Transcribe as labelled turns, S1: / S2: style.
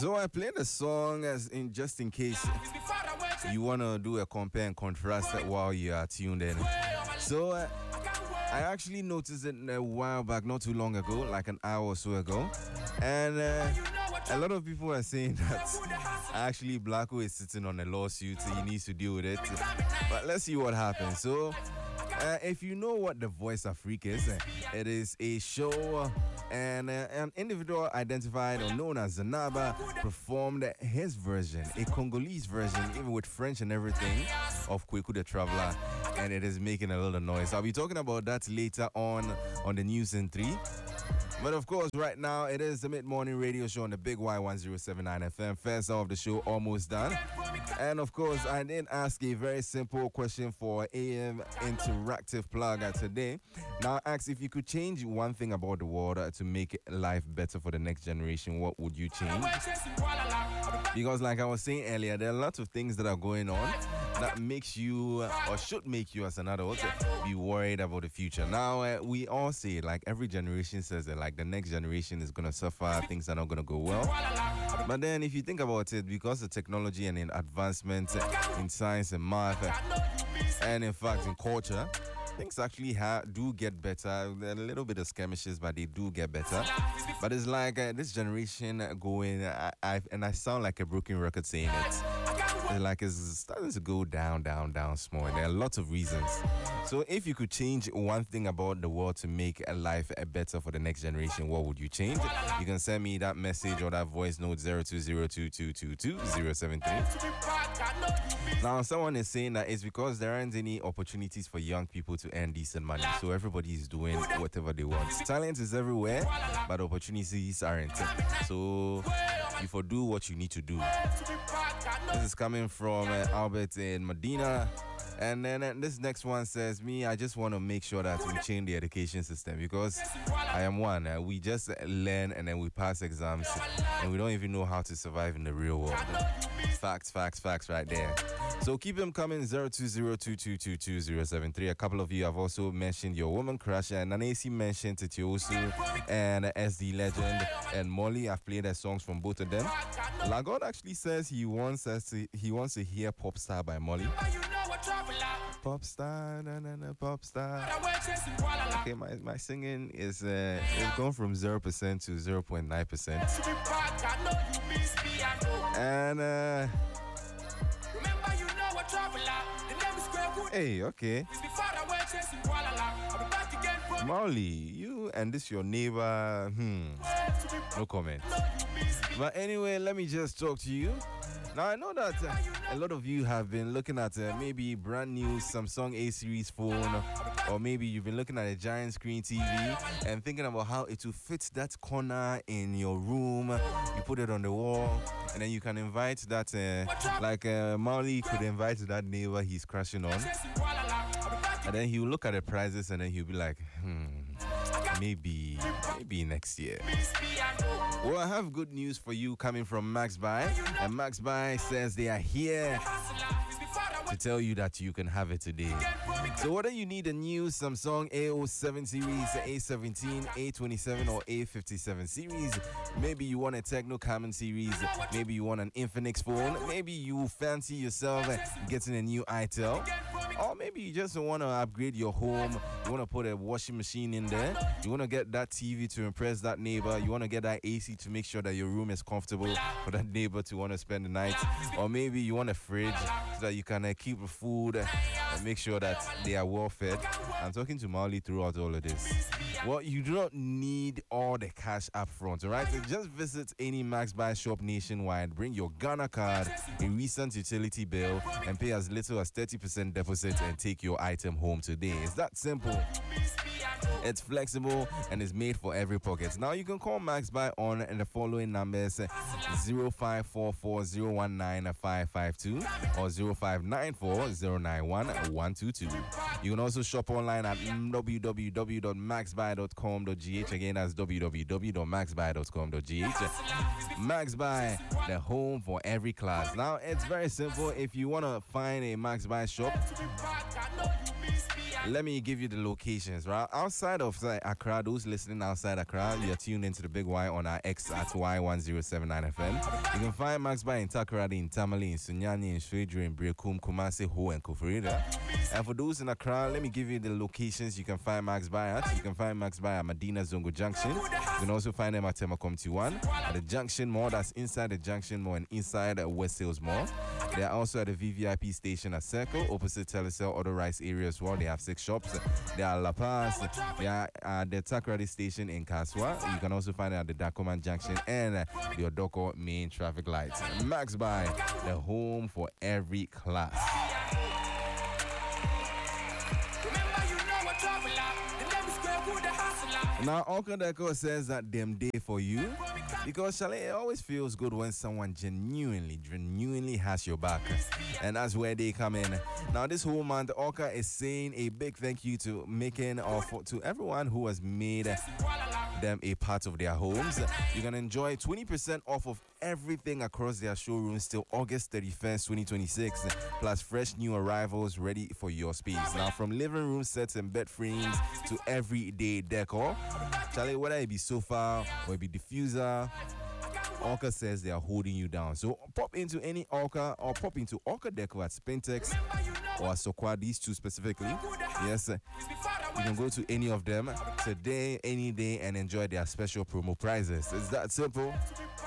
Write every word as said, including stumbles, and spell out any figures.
S1: So I played a song as in just in case you want to do a compare and contrast while you are tuned in. So uh, I actually noticed it a while back, not too long ago, like an hour or so ago. And uh, a lot of people are saying that actually Blacko is sitting on a lawsuit, so he needs to deal with it. But let's see what happens. So uh, if you know what The Voice Afrique is, uh, it is a show and uh, an individual identified or known as Zanaba performed his version, a Congolese version, even with French and everything, of Kweku the Traveler, and it is making a lot of noise. I'll be talking about that later on on the News in three. But of course, right now, it is the mid-morning radio show on the Big Y one oh seven point nine F M. First hour of the show almost done. And of course, I did ask a very simple question for A M Interactive Plug today. Now, I asked if you could change one thing about the world to make life better for the next generation, what would you change? Because like I was saying earlier, there are lots of things that are going on that makes you, or should make you as an adult, be worried about the future. Now, uh, we all say, like every generation says that, like the next generation is going to suffer, things are not going to go well. But then if you think about it, because of technology and in advancement in science and math, and in fact in culture, things actually ha- do get better. There are a little bit of skirmishes, but they do get better. But it's like uh, this generation going, I, I, and I sound like a broken record saying it. Like it's starting to go down, down, down small. And there are lots of reasons. So if you could change one thing about the world to make a life better for the next generation, what would you change? You can send me that message or that voice note zero two zero two two two two zero seven three. Now, someone is saying that it's because there aren't any opportunities for young people to earn decent money. So everybody is doing whatever they want. Talent is everywhere, but opportunities aren't. So you for do what you need to do. This is coming from uh, Albert in Medina. And then uh, this next one says, me, I just want to make sure that we change the education system because I am one. Uh, we just learn and then we pass exams and we don't even know how to survive in the real world. Facts, facts, facts right there. So keep them coming, zero two zero two two two two zero seven three. A couple of you have also mentioned your woman crush, and Nanesi mentioned Titiosu and S D Legend and Molly. I've played their songs from both of them. Lagod actually says he wants us to he wants to hear Pop Star by Molly. Pop Star, na na na, Pop Star. Okay, my, my singing is uh, it's gone from zero percent to zero point nine percent. And uh hey, okay. Molly, you and this your neighbor, hmm, no comment. But anyway, let me just talk to you. Now, I know that uh, a lot of you have been looking at uh, maybe brand new Samsung A series phone, or maybe you've been looking at a giant screen T V and thinking about how it will fit that corner in your room. You put it on the wall, and then you can invite that, uh, like uh, Molly could invite that neighbor he's crashing on. And then he'll look at the prices and then he'll be like, hmm, maybe, maybe next year. Well, I have good news for you coming from Max Buy. And Max Buy says they are here to tell you that you can have it today. So whether you need a new Samsung A oh seven series, A seventeen, A twenty-seven or A fifty-seven series, maybe you want a Tecno Camon series, maybe you want an Infinix phone, maybe you fancy yourself getting a new itel, or maybe you just want to upgrade your home, you want to put a washing machine in there, you want to get that T V to impress that neighbor, you want to get that A C to make sure that your room is comfortable for that neighbor to want to spend the night, or maybe you want a fridge so that you can uh, keep the food and make sure that they are well fed. I'm talking to Molly throughout all of this. Well, you do not need all the cash up front, alright? So just visit any Max Buy shop nationwide, bring your Ghana card, a recent utility bill, and pay as little as thirty percent deposit and take your item home today. It's that simple. It's flexible and is made for every pocket. Now you can call Max Buy on the following numbers: zero five four four zero one nine five five two or zero five nine four zero nine one one two two. You can also shop online at w w w dot max buy dot com dot g h. Again, that's w w w dot max buy dot com dot g h. Max Buy, the home for every class. Now it's very simple. If you want to find a Max Buy shop, Let me give you the locations, right? Outside of like, Accra, those listening outside Accra, you're tuned into the Big Y on our X at Y one zero seven nine F M. You can find Max Bar in Takoradi, in Tamale, in Sunyani, in Shwedri, in Brekum, Kumasi, Ho, and Kofurida. And for those in Accra, let me give you the locations you can find Max Bar at. You can find Max Bar at Medina Zongo Junction. You can also find them at Temakom T one, at the Junction Mall, that's inside the Junction Mall and inside the West Hills Mall. They are also at the V V I P station at Circle, opposite Telecel Auto Rice area as well. They have six shops. They are La Paz. They are at the Takoradi station in Kaswa. You can also find it at the Dacoman Junction and uh, the Odoko main traffic lights. Max Buy, the home for every class. Now, Uncle Deco says that them day for you because Chalet, it always feels good when someone genuinely, genuinely has your back. And that's where they come in. Now, this whole month, Orca is saying a big thank you to making or for, to everyone who has made them a part of their homes. You can enjoy twenty percent off of everything across their showrooms till August thirty-first, twenty twenty-six, plus fresh new arrivals ready for your space. Now, from living room sets and bed frames to everyday decor, Charlie, whether it be sofa or it be diffuser, Orca says they are holding you down. So pop into any Orca or pop into Orca Deco at Spintex or Sokwa, these two specifically. Yes, you can go to any of them today, any day, and enjoy their special promo prizes. It's that simple.